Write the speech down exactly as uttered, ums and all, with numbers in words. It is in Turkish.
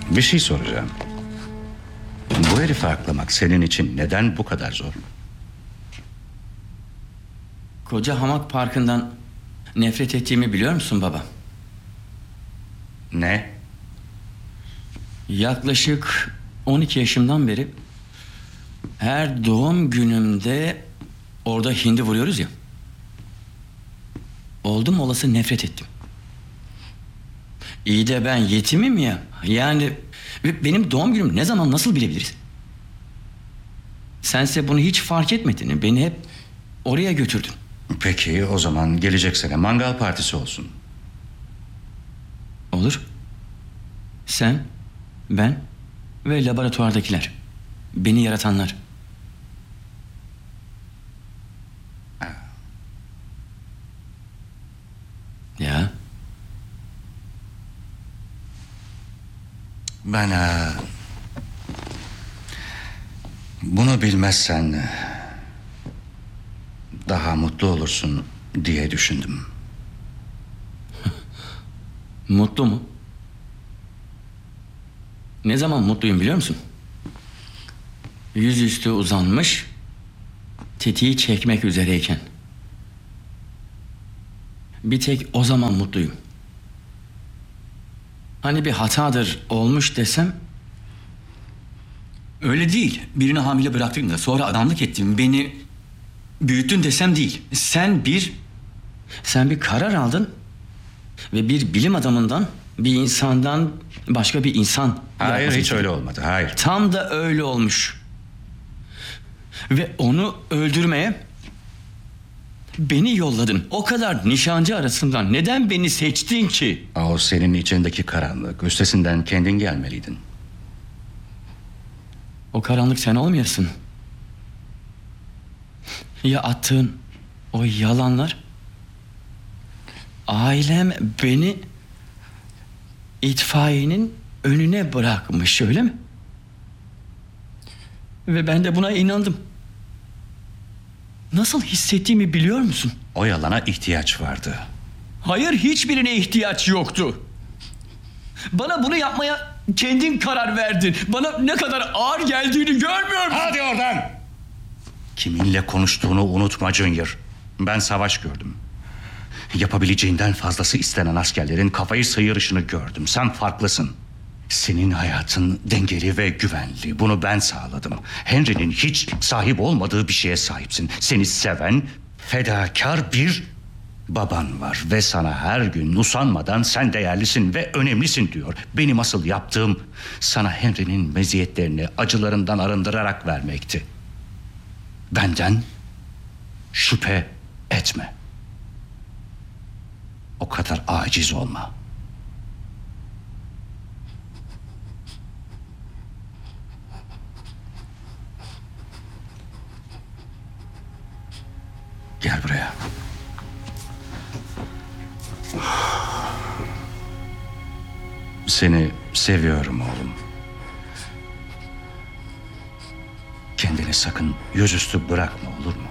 Bir şey soracağım. Bu herifi aklamak senin için neden bu kadar zor? Koca Hamak Parkı'ndan nefret ettiğimi biliyor musun baba? Ne? Yaklaşık on iki yaşımdan beri her doğum günümde orada hindi vuruyoruz ya. Oldum olası nefret ettim. İyi de ben yetimim ya. Yani benim doğum günüm ne zaman nasıl bilebiliriz? Sense bunu hiç fark etmedin. Beni hep oraya götürdün. Peki o zaman gelecek sene mangal partisi olsun. Olur. Sen, ben ve laboratuvardakiler. Beni yaratanlar. Ya. Ben ha, bunu bilmezsen daha mutlu olursun diye düşündüm. Mutlu mu? Ne zaman mutluyum biliyor musun? Yüzüstü uzanmış, tetiği çekmek üzereyken. Bir tek o zaman mutluyum. Hani bir hatadır olmuş desem... Öyle değil. Birini hamile bıraktın da sonra adamlık ettin. Beni büyüttün desem değil. Sen bir... Sen bir karar aldın ve bir bilim adamından, bir insandan başka bir insan... Hayır, yapmasını hiç istedin. öyle olmadı. Hayır. Tam da öyle olmuş. Ve onu öldürmeye beni yolladın. O kadar nişancı arasından neden beni seçtin ki? O senin içindeki karanlık. Üstesinden kendin gelmeliydin. O karanlık sen olmayasın. Ya attığın o yalanlar? Ailem beni itfaiyenin önüne bırakmış, öyle mi? Ve ben de buna inandım. Nasıl hissettiğimi biliyor musun? O yalana ihtiyaç vardı. Hayır, hiçbirine ihtiyaç yoktu. Bana bunu yapmaya kendin karar verdin. Bana ne kadar ağır geldiğini görmüyor musun? Hadi oradan! Kiminle konuştuğunu unutma Junior. Ben savaş gördüm. Yapabileceğinden fazlası istenen askerlerin kafayı sıyırışını gördüm. Sen farklısın. Senin hayatın dengeli ve güvenli. Bunu ben sağladım. Henry'nin hiç sahip olmadığı bir şeye sahipsin. Seni seven, fedakar bir baban var. Ve sana her gün usanmadan sen değerlisin ve önemlisin diyor. Benim asıl yaptığım sana Henry'nin meziyetlerini acılarından arındırarak vermekti. Benden şüphe etme. O kadar aciz olma. Gel buraya. Seni seviyorum oğlum. Kendini sakın yüzüstü bırakma, olur mu?